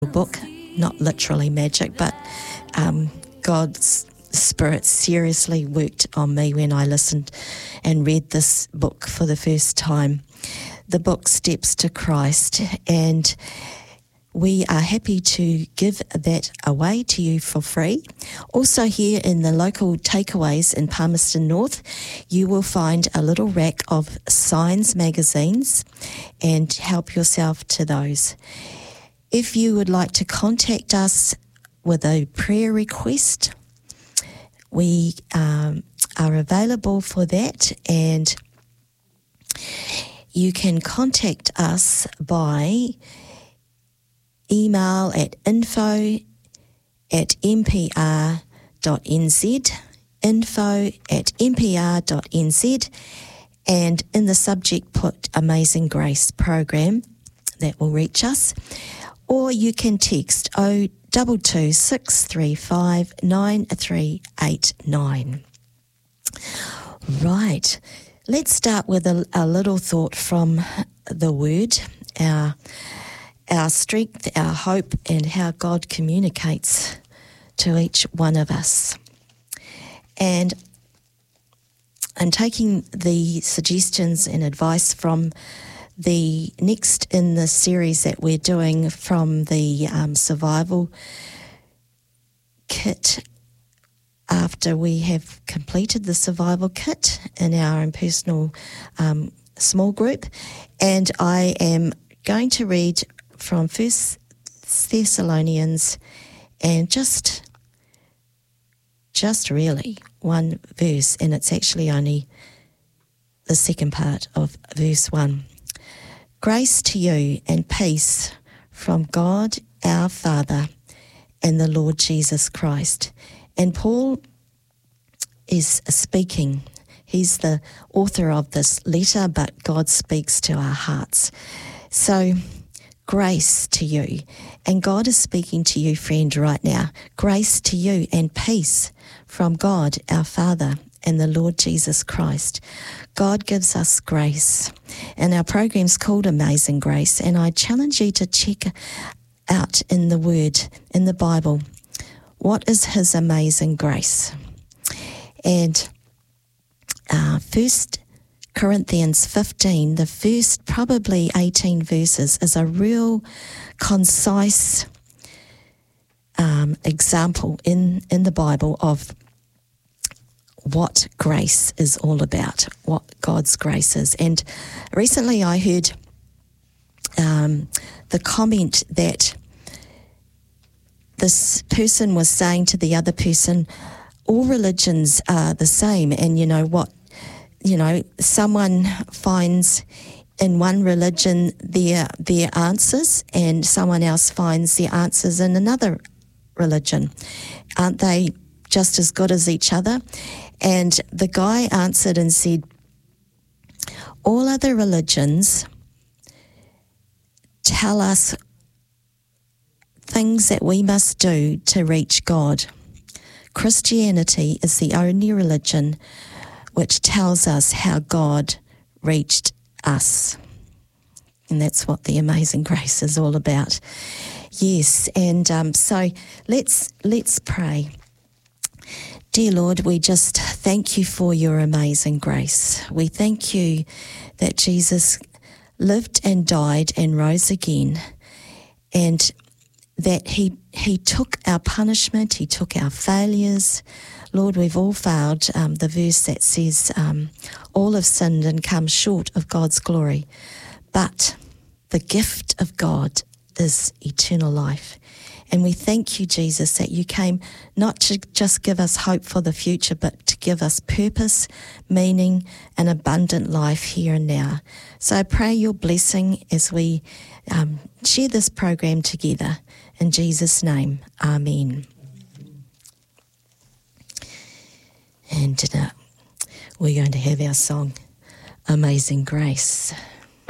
book, not literally magic, but God's Spirit seriously worked on me when I listened and read this book for the first time. The book Steps to Christ, and we are happy to give that away to you for free. Also here in the local takeaways in Palmerston North, you will find a little rack of Signs magazines and help yourself to those. If you would like to contact us with a prayer request, we are available for that, and you can contact us by email at info@mpr.nz, info@mpr.nz, and in the subject put Amazing Grace Program. That will reach us. Or you can text 022 635 9389. Right, let's start with a little thought from the Word, our strength, our hope, and how God communicates to each one of us. And I'm taking the suggestions and advice from the next in the series that we're doing from the survival kit, after we have completed the survival kit in our own personal small group. And I am going to read from 1 Thessalonians, and just really one verse, and it's actually only the second part of verse 1. Grace to you and peace from God our Father and the Lord Jesus Christ. And Paul is speaking. He's the author of this letter, but God speaks to our hearts. So, grace to you. And God is speaking to you, friend, right now. Grace to you and peace from God our Father and the Lord Jesus Christ. God gives us grace, and our program's called Amazing Grace, and I challenge you to check out in the Word, in the Bible, what is His amazing grace. And 1 Corinthians 15, the first probably 18 verses, is a real concise example in the Bible of what grace is all about, what God's grace is. And recently I heard the comment that this person was saying to the other person, all religions are the same, and someone finds in one religion their answers, and someone else finds their answers in another religion. Aren't they just as good as each other? And the guy answered and said, all other religions tell us things that we must do to reach God. Christianity is the only religion which tells us how God reached us. And that's what the Amazing Grace is all about. Yes, and so let's pray. Dear Lord, we just thank you for your amazing grace. We thank you that Jesus lived and died and rose again, and that he took our punishment, he took our failures. Lord, we've all failed. The verse that says, all have sinned and come short of God's glory. But the gift of God is eternal life. And we thank you, Jesus, that you came not to just give us hope for the future, but to give us purpose, meaning, and abundant life here and now. So I pray your blessing as we share this program together. In Jesus' name, amen. And we're going to have our song, Amazing Grace.